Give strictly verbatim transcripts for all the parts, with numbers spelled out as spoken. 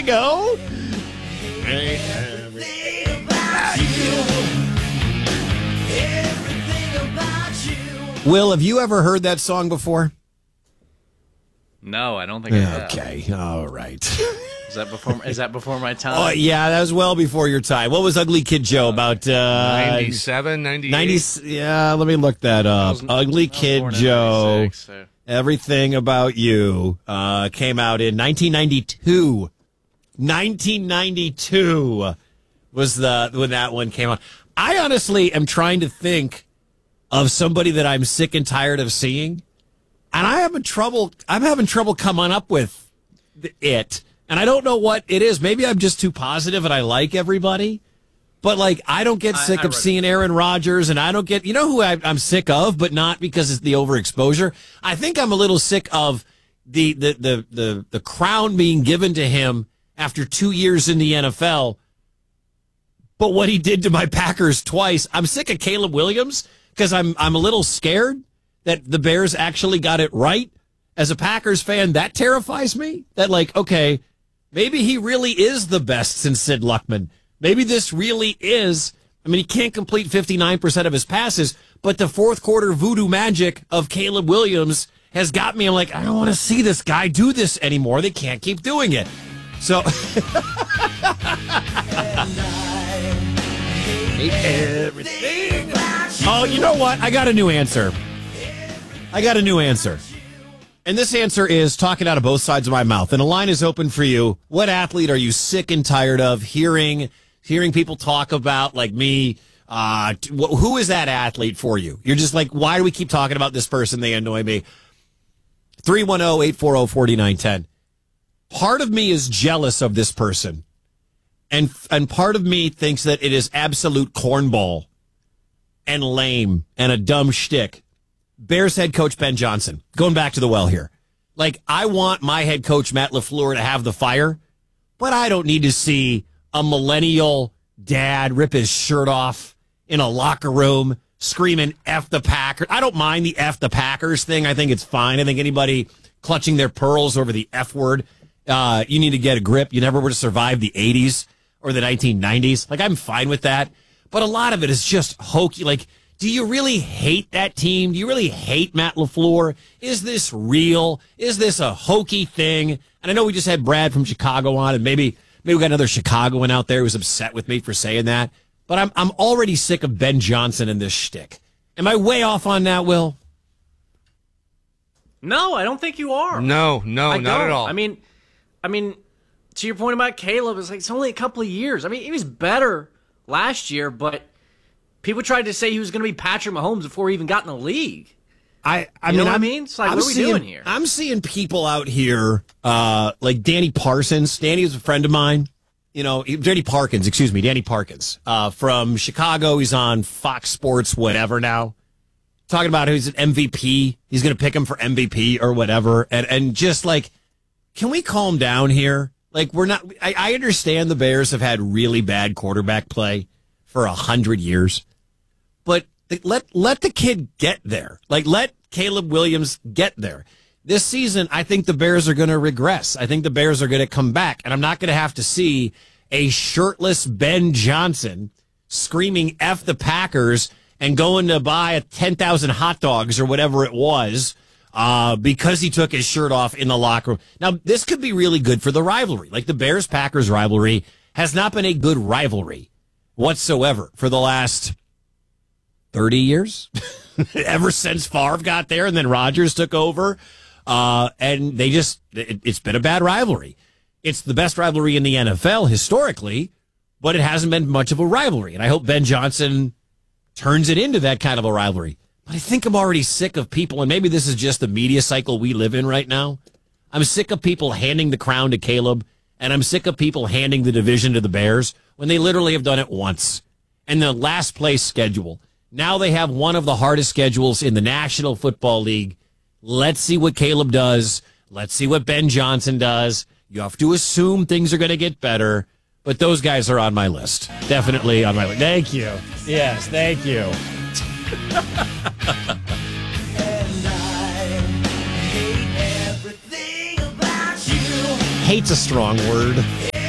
we go. Will, have you ever heard that song before? No, I don't think I have. Okay, all right. Is that before? Is that before my time? Oh, yeah, that was well before your time. What was Ugly Kid Joe about? Uh, ninety-seven, ninety-eight ninety, yeah, let me look that up. Was, Ugly Kid Joe, so. Everything About You, uh, came out in nineteen ninety-two. nineteen ninety-two was the when that one came out. I honestly am trying to think of somebody that I'm sick and tired of seeing, and I having trouble. I'm having trouble coming up with it. And I don't know what it is. Maybe I'm just too positive and I like everybody. But, like, I don't get sick I, I of seeing Aaron Rodgers, and I don't get, you know who I, I'm sick of, but not because it's the overexposure. I think I'm a little sick of the, the, the, the, the crown being given to him after two years in the N F L. But what he did to my Packers twice, I'm sick of Caleb Williams because I'm, I'm a little scared that the Bears actually got it right. As a Packers fan, that terrifies me. That, like, okay, maybe he really is the best since Sid Luckman. Maybe this really is. I mean, he can't complete fifty-nine percent of his passes, but the fourth quarter voodoo magic of Caleb Williams has got me. I'm like, I don't want to see this guy do this anymore. They can't keep doing it. So, everything. Oh, you know what? I got a new answer. I got a new answer. And this answer is talking out of both sides of my mouth. And a line is open for you. What athlete are you sick and tired of hearing hearing people talk about, like me? Uh, who is that athlete for you? You're just like, why do we keep talking about this person? They annoy me. three one zero, eight four zero, four nine one zero. Part of me is jealous of this person. And, and part of me thinks that it is absolute cornball and lame and a dumb shtick. Bears head coach Ben Johnson, going back to the well here. Like, I want my head coach, Matt LaFleur, to have the fire, but I don't need to see a millennial dad rip his shirt off in a locker room screaming F the Packers. I don't mind the F the Packers thing. I think it's fine. I think anybody clutching their pearls over the F word, uh, you need to get a grip. You never would have survived the eighties or the nineteen nineties. Like, I'm fine with that. But a lot of it is just hokey. Like, do you really hate that team? Do you really hate Matt LaFleur? Is this real? Is this a hokey thing? And I know we just had Brad from Chicago on, and maybe maybe we got another Chicagoan out there who's upset with me for saying that. But I'm I'm already sick of Ben Johnson and this shtick. Am I way off on that, Will? No, I don't think you are. No, no, I not don't. at all. I mean, I mean, to your point about Caleb, it's like it's only a couple of years. I mean, he was better last year, but people tried to say he was going to be Patrick Mahomes before he even got in the league. I, I you mean, know what I'm, I mean? It's like, I'm what are we seeing, doing here? I'm seeing people out here, uh, like Danny Parsons. Danny is a friend of mine. You know, Danny Parkins, excuse me, Danny Parkins, uh, from Chicago. He's on Fox Sports, whatever now. Talking about who's an M V P. He's going to pick him for M V P or whatever. And, and just like, can we calm down here? Like, we're not, I, I understand the Bears have had really bad quarterback play for a hundred years. But let let the kid get there. Like, let Caleb Williams get there. This season, I think the Bears are going to regress. I think the Bears are going to come back. And I'm not going to have to see a shirtless Ben Johnson screaming F the Packers and going to buy a ten thousand hot dogs or whatever it was uh, because he took his shirt off in the locker room. Now, this could be really good for the rivalry. Like, the Bears-Packers rivalry has not been a good rivalry whatsoever for the last thirty years, ever since Favre got there and then Rodgers took over. Uh, and they just, it, it's been a bad rivalry. It's the best rivalry in the N F L historically, but it hasn't been much of a rivalry. And I hope Ben Johnson turns it into that kind of a rivalry. But I think I'm already sick of people, and maybe this is just the media cycle we live in right now. I'm sick of people handing the crown to Caleb, and I'm sick of people handing the division to the Bears when they literally have done it once. And the last place schedule. Now they have one of the hardest schedules in the National Football League. Let's see what Caleb does. Let's see what Ben Johnson does. You have to assume things are going to get better, but those guys are on my list. Definitely on my list. Thank you. Yes, thank you. And I hate everything about you. Hate's a strong word.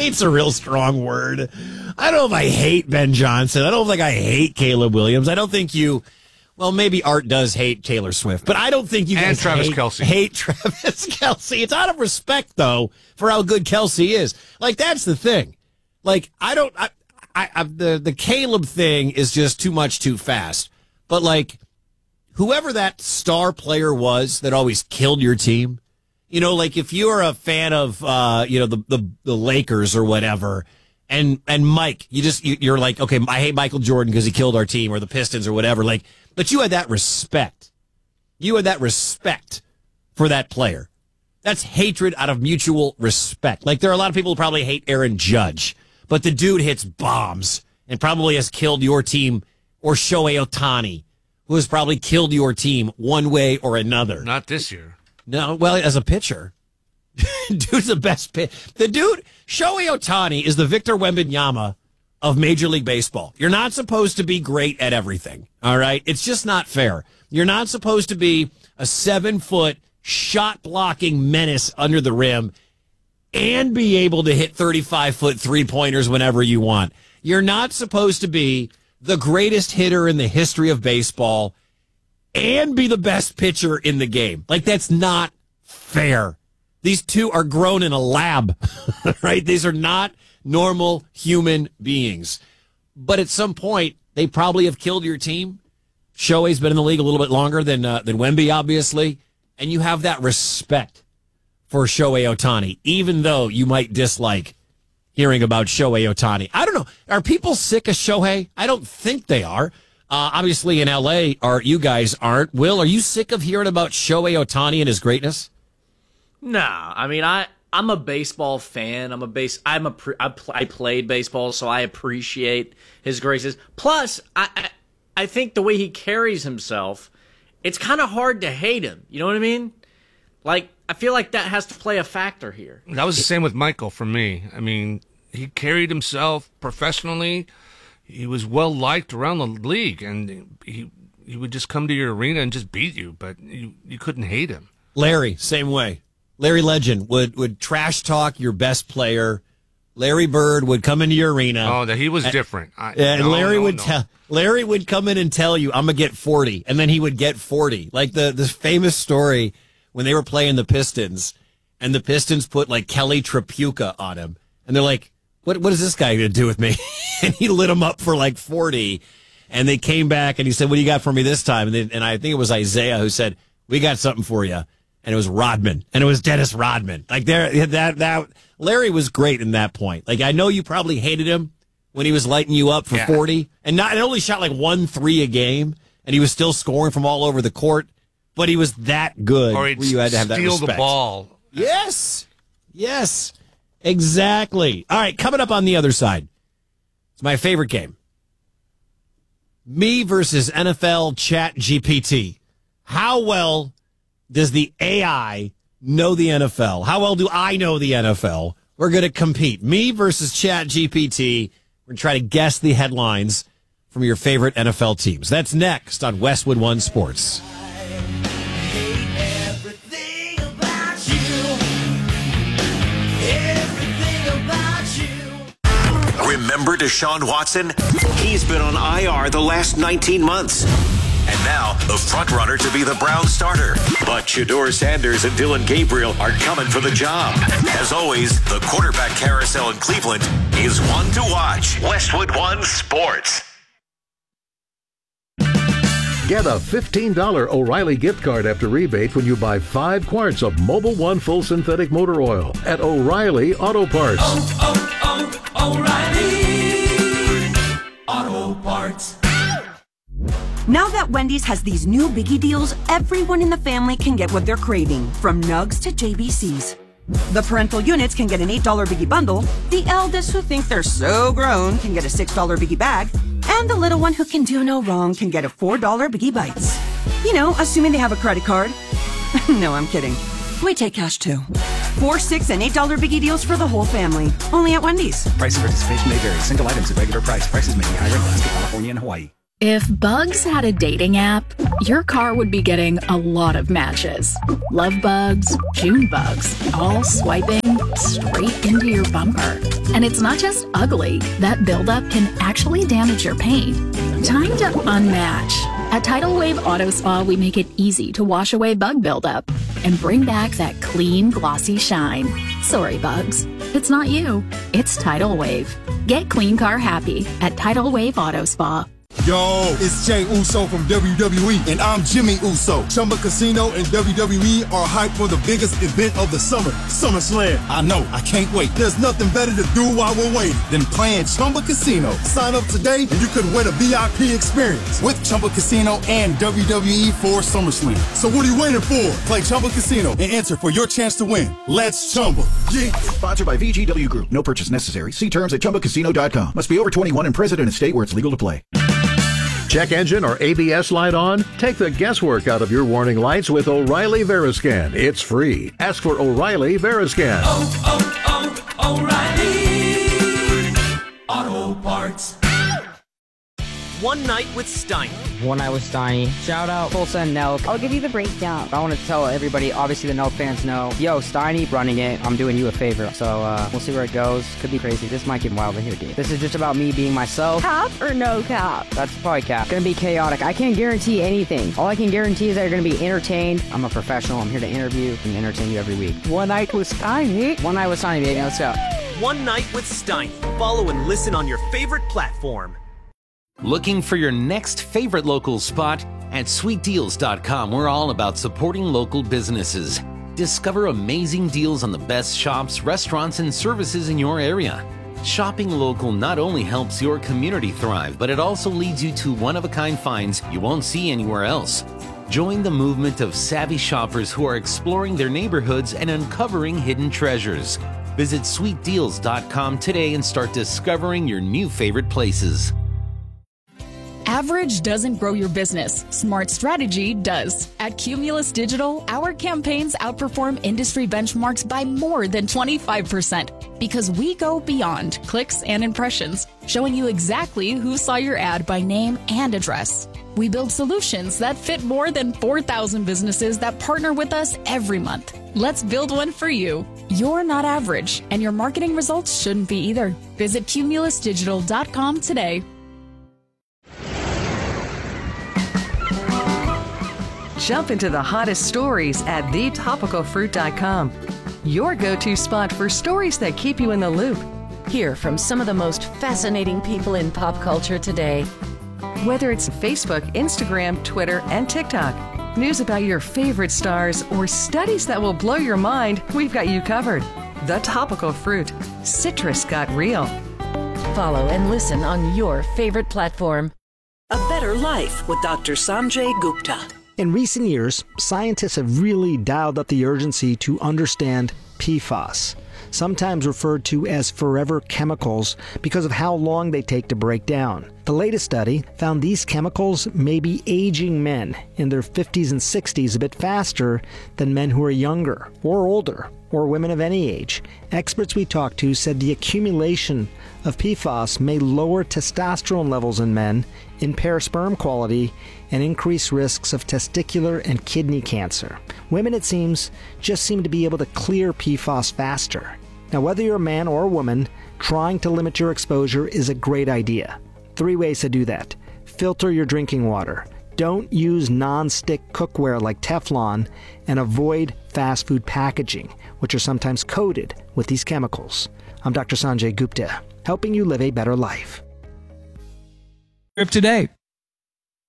Hate's a real strong word. I don't know if I hate Ben Johnson. I don't think I hate Caleb Williams. I don't think you, well, maybe Art does hate Taylor Swift, but I don't think you and guys Travis hate, Kelce. hate Travis Kelce. It's out of respect, though, for how good Kelce is. Like, that's the thing. Like, I don't, I, I, I the, the Caleb thing is just too much too fast. But, like, whoever that star player was that always killed your team, you know, like if you're a fan of, uh, you know, the, the, the Lakers or whatever, and, and Mike, you just, you, you're like, okay, I hate Michael Jordan because he killed our team, or the Pistons or whatever. Like, but you had that respect. You had that respect for that player. That's hatred out of mutual respect. Like, there are a lot of people who probably hate Aaron Judge, but the dude hits bombs and probably has killed your team, or Shohei Ohtani, who has probably killed your team one way or another. Not this year. No, well, as a pitcher, dude's the best pitch. The dude, Shohei Ohtani, is the Victor Wembanyama of Major League Baseball. You're not supposed to be great at everything, all right? It's just not fair. You're not supposed to be a seven-foot shot-blocking menace under the rim and be able to hit thirty-five-foot three-pointers whenever you want. You're not supposed to be the greatest hitter in the history of baseball and be the best pitcher in the game. Like, that's not fair. These two are grown in a lab, right? These are not normal human beings. But at some point, they probably have killed your team. Shohei's been in the league a little bit longer than uh, than Wemby, obviously. And you have that respect for Shohei Ohtani, even though you might dislike hearing about Shohei Ohtani. I don't know. Are people sick of Shohei? I don't think they are. Uh, obviously, in L A, are you guys aren't. Will, are you sick of hearing about Shohei Ohtani and his greatness? Nah, I mean, I I'm a baseball fan. I'm a base. I'm a pre, I, pl- I played baseball, so I appreciate his graces. Plus, I, I I think the way he carries himself, it's kind of hard to hate him. You know what I mean? Like, I feel like that has to play a factor here. That was the same with Michael for me. I mean, he carried himself professionally. He was well liked around the league, and he he would just come to your arena and just beat you, but you you couldn't hate him. Larry, same way. Larry Legend would, would trash talk your best player. Larry Bird would come into your arena. Oh, that he was and, different. I, and no, Larry no, would no. tell Larry would come in and tell you, "I'm gonna get forty," and then he would get forty. Like the the famous story when they were playing the Pistons, and the Pistons put like Kelly Tripucka on him, and they're like, What what is this guy going to do with me? And he lit him up for like forty. And they came back and he said, "What do you got for me this time?" And, then, and I think it was Isaiah who said, "We got something for you." And it was Rodman. And it was Dennis Rodman. Like there, that, that, Larry was great in that point. Like, I know you probably hated him when he was lighting you up for yeah. forty. And not, and only shot like one three a game. And he was still scoring from all over the court. But he was that good. Or he'd where you had to have that steal respect. the ball. Yes. Yes. Exactly. All right, coming up on the other side. It's my favorite game. Me versus N F L Chat G P T. How well does the A I know the N F L? How well do I know the N F L? We're going to compete. Me versus Chat G P T. We're going to try to guess the headlines from your favorite N F L teams. That's next on Westwood One Sports. Remember Deshaun Watson? He's been on I R the last nineteen months. And now, the frontrunner to be the Browns starter. But Shedeur Sanders and Dylan Gabriel are coming for the job. As always, the quarterback carousel in Cleveland is one to watch. Westwood One Sports. Get a fifteen dollars O'Reilly gift card after rebate when you buy five quarts of Mobil One Full Synthetic Motor Oil at O'Reilly Auto Parts. Oh, oh, oh, O'Reilly Auto Parts. Now that Wendy's has these new biggie deals, everyone in the family can get what they're craving, from nugs to J B Cs. The parental units can get an eight dollars biggie bundle, the eldest who think they're so grown can get a six dollars biggie bag, and the little one who can do no wrong can get a four dollars biggie bites. You know, assuming they have a credit card. No, I'm kidding. We take cash too. Four, six, and eight dollar biggie deals for the whole family. Only at Wendy's. Price and participation may vary. Single items at regular price. Prices may be higher in Alaska, California, and Hawaii. If Bugs had a dating app, your car would be getting a lot of matches. Love bugs, June bugs, all swiping straight into your bumper. And it's not just ugly. That buildup can actually damage your paint. Time to unmatch. At Tidal Wave Auto Spa, we make it easy to wash away bug buildup and bring back that clean, glossy shine. Sorry, bugs. It's not you. It's Tidal Wave. Get clean car happy at Tidal Wave Auto Spa. Yo, it's Jey Uso from W W E, and I'm Jimmy Uso. Chumba Casino and W W E are hyped for the biggest event of the summer, SummerSlam. I know, I can't wait. There's nothing better to do while we're waiting than playing Chumba Casino. Sign up today and you could win a V I P experience with Chumba Casino and W W E for SummerSlam. So what are you waiting for? Play Chumba Casino and enter for your chance to win. Let's Chumba. Yeah. Sponsored by V G W Group. No purchase necessary. See terms at chumba casino dot com. Must be over twenty-one and present in a state where it's legal to play. Check engine or A B S light on? Take the guesswork out of your warning lights with O'Reilly Veriscan. It's free. Ask for O'Reilly Veriscan. Oh, oh, oh, O'Reilly Auto Parts. One Night with Steiny. One Night with Steiny. Shout out Tulsa and Nelk. I'll give you the breakdown. I want to tell everybody, obviously the Nelk fans know, yo, Steiny running it, I'm doing you a favor. So uh, we'll see where it goes. Could be crazy. This might get wild in here, dude. This is just about me being myself. Cap or no cap? That's probably cap. Gonna be chaotic. I can't guarantee anything. All I can guarantee is that you're gonna be entertained. I'm a professional. I'm here to interview and entertain you every week. One Night with Steiny. One Night with Steiny, baby. Let's go. One Night with Steiny. Follow and listen on your favorite platform. Looking for your next favorite local spot? At sweet deals dot com, we're all about supporting local businesses. Discover amazing deals on the best shops, restaurants, and services in your area. Shopping local not only helps your community thrive, but it also leads you to one-of-a-kind finds you won't see anywhere else. Join the movement of savvy shoppers who are exploring their neighborhoods and uncovering hidden treasures. Visit sweet deals dot com today and start discovering your new favorite places. Average doesn't grow your business. Smart strategy does. At Cumulus Digital, our campaigns outperform industry benchmarks by more than twenty-five percent because we go beyond clicks and impressions, showing you exactly who saw your ad by name and address. We build solutions that fit more than four thousand businesses that partner with us every month. Let's build one for you. You're not average, and your marketing results shouldn't be either. Visit cumulus digital dot com today. Jump into the hottest stories at the topical fruit dot com. Your go-to spot for stories that keep you in the loop. Hear from some of the most fascinating people in pop culture today. Whether it's Facebook, Instagram, Twitter, and TikTok, news about your favorite stars, or studies that will blow your mind, we've got you covered. The Topical Fruit. Citrus got real. Follow and listen on your favorite platform. A Better Life with Doctor Sanjay Gupta. In recent years, scientists have really dialed up the urgency to understand P FAS, sometimes referred to as forever chemicals because of how long they take to break down. The latest study found these chemicals may be aging men in their fifties and sixties a bit faster than men who are younger or older, or women of any age. Experts we talked to said the accumulation of P FAS may lower testosterone levels in men, impair sperm quality, and increase risks of testicular and kidney cancer. Women, it seems, just seem to be able to clear P FAS faster. Now, whether you're a man or a woman, trying to limit your exposure is a great idea. Three ways to do that. Filter your drinking water. Don't use non-stick cookware like Teflon, and avoid fast food packaging, which are sometimes coated with these chemicals. I'm Doctor Sanjay Gupta, helping you live a better life. Today.